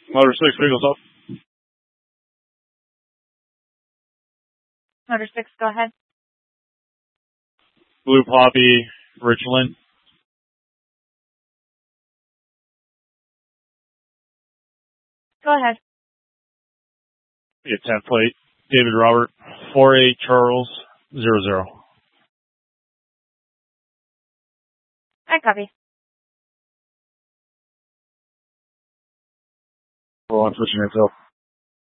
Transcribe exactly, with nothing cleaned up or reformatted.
Motor six, Eagles up. Motor six, go ahead. Blue Poppy, Richland. Go ahead. Yeah, ten plate. David Robert, four eight Charles, zero zero. I copy. Hold on, switching info.